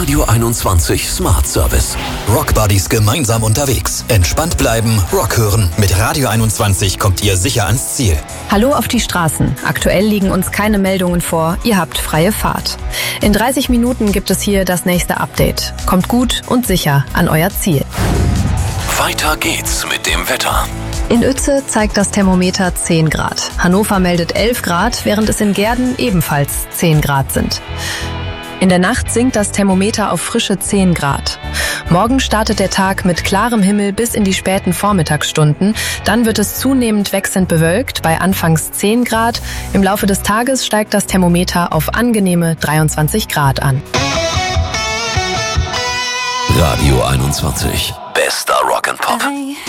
Radio 21 Smart Service. Rock Buddies gemeinsam unterwegs. Entspannt bleiben, Rock hören. Mit Radio 21 kommt ihr sicher ans Ziel. Hallo auf die Straßen. Aktuell liegen uns keine Meldungen vor. Ihr habt freie Fahrt. In 30 Minuten gibt es hier das nächste Update. Kommt gut und sicher an euer Ziel. Weiter geht's mit dem Wetter. In Uetze zeigt das Thermometer 10 Grad. Hannover meldet 11 Grad, während es in Gehrden ebenfalls 10 Grad sind. In der Nacht sinkt das Thermometer auf frische 10 Grad. Morgen startet der Tag mit klarem Himmel bis in die späten Vormittagsstunden. Dann wird es zunehmend wechselnd bewölkt bei anfangs 10 Grad. Im Laufe des Tages steigt das Thermometer auf angenehme 23 Grad an. Radio 21. Bester Rock'n'Pop.